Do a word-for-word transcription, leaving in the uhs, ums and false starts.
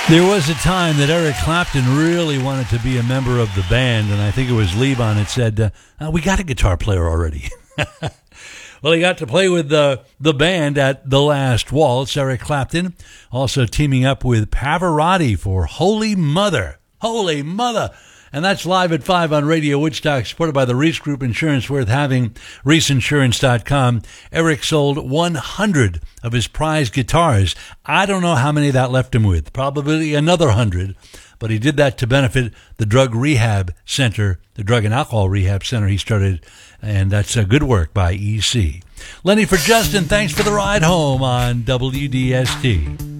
There was a time that Eric Clapton really wanted to be a member of the band, and I think it was Levon that said, uh, oh, we got a guitar player already. Well, he got to play with the, the band at The Last Waltz. Eric Clapton also teaming up with Pavarotti for Holy Mother. Holy Mother! And that's live at five on Radio Woodstock, supported by the Reese Group. Insurance worth having, reese insurance dot com. Eric sold one hundred of his prized guitars. I don't know how many that left him with. Probably another one hundred. But he did that to benefit the drug rehab center, the drug and alcohol rehab center he started. And that's a good work by E C. Lenny for Justin, thanks for the ride home on W D S T.